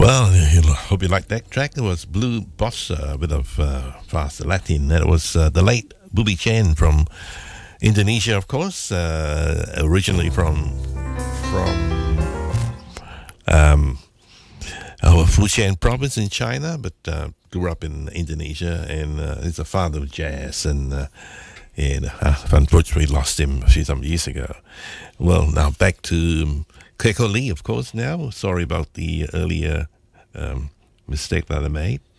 Well, hope you like that track. It was Blue Bossa, a bit of fast Latin. That was the late Booby Chen from Indonesia, of course, originally from Fujian province in China, but grew up in Indonesia, and he's a father of jazz, and unfortunately lost him some years ago. Well, now back to Keiko Lee, of course, now. Sorry about the earlier mistake that I made.